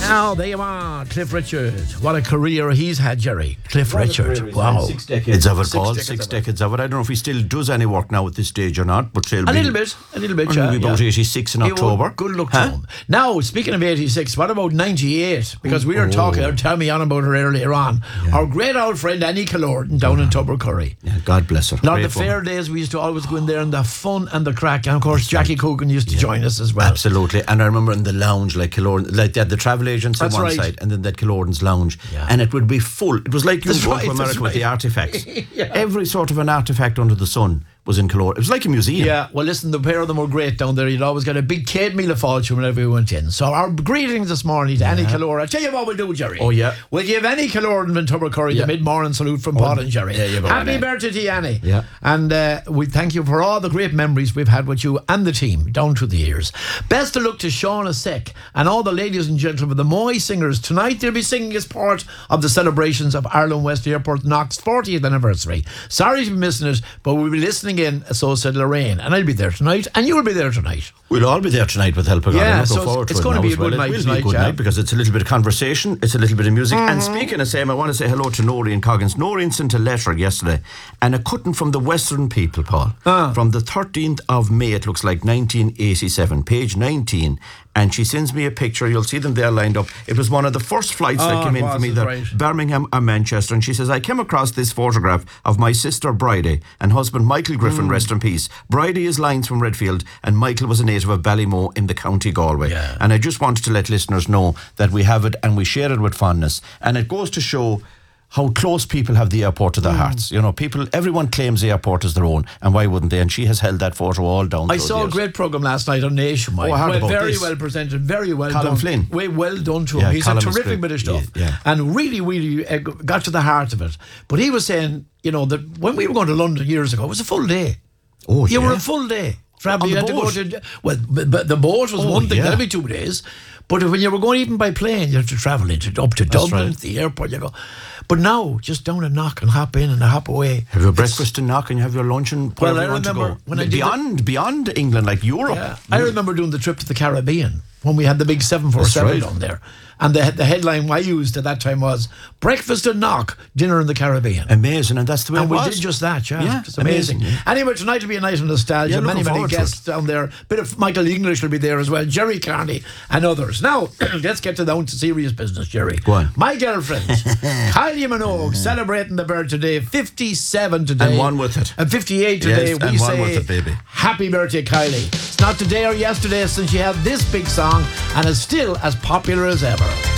Now, there you are, Cliff Richard. What a career he's had, Jerry. Cliff Richard. Wow. 6 decades of it, Paul. 6 decades of it. I don't know if he still does any work now at this stage or not, but he'll A little bit, He'll be about 86 in October. Good luck to him. Now, speaking of 86, what about 98? Because we were talking, tell me on about her earlier on. Yeah. Our great old friend Annie Killoran down in Tubbercurry. Yeah, God bless her. Now, the fair days, we used to always go in there and the fun and the crack. And of course, Jackie Coogan used to join us as well. Absolutely. And I remember in the lounge, like Killoran, like they had the travel agents on one side and then that Killoran's lounge. Yeah. And it would be full. It was like you go to America with the artifacts. Every sort of an artifact under the sun was in Killoran. It was like a museum. Yeah, well listen, the pair of them were great down there. You'd always get a big Kate meal of fortune whenever we went in. So our greetings this morning to Annie Killoran. I'll tell you what we'll do, Jerry. Oh yeah. We'll give Annie Killoran in Tubbercurry the mid-morning salute from Paul and Jerry. Happy birthday to you, Annie. Yeah. And we thank you for all the great memories we've had with you and the team down through the years. Best of luck to Shauna Seck and all the ladies and gentlemen, the Moy Singers. Tonight they'll be singing as part of the celebrations of Ireland West Airport Knox 40th anniversary. Sorry to be missing it, but we'll be listening in, so said Lorraine, and I'll be there tonight, and you'll be there tonight. We'll all be there tonight with help of God. Yeah, so it's going to be a good night tonight. It will be a good night because it's a little bit of conversation, it's a little bit of music. And speaking of same, I want to say hello to Noreen Coggins. Noreen sent a letter yesterday, and a cutting from the Western People, Paul, from the 13th of May, it looks like 1987, page 19. And she sends me a picture. You'll see them there lined up. It was one of the first flights that came in from either Birmingham or Manchester. And she says, I came across this photograph of my sister Bridie and husband Michael Griffin, rest in peace. Bridie is lines from Redfield and Michael was a native of Ballymoe in the County Galway. Yeah. And I just wanted to let listeners know that we have it and we share it with fondness. And it goes to show how close people have the airport to their hearts. You know, everyone claims the airport as their own, and why wouldn't they? And she has held that photo all down. I saw a great programme last night on Nationwide. Well presented, very well Colin done. Flynn. Well done to him. He's a terrific bit of stuff. And really, really got to the heart of it. But he was saying, you know, that when we were going to London years ago, it was a full day. Oh, you were a full day. On the boat? But the boat was one thing, that'd be 2 days. But when you were going even by plane, you have to travel up to Dublin, to the airport, you go. But now, just down a knock and hop in and hop away. Have your breakfast in Knock and you have your lunch and wherever you want to go. When beyond England, like Europe. Yeah. I remember doing the trip to the Caribbean when we had the big 747 on there. And the headline I used at that time was breakfast in Knock, dinner in the Caribbean. Amazing, and that's the way it was. And we did just that, It's amazing. Anyway, tonight will be a night of nostalgia. Many guests down there. Bit of Michael English will be there as well, Jerry Carney and others. Now, let's get down to serious business, Jerry. Go on. My girlfriend, Kylie Minogue, celebrating the birthday, 57 today. And one with it. And 58 today. Yes, we say, one with it, baby. Happy birthday, Kylie. It's not today or yesterday since she had this big song and is still as popular as ever.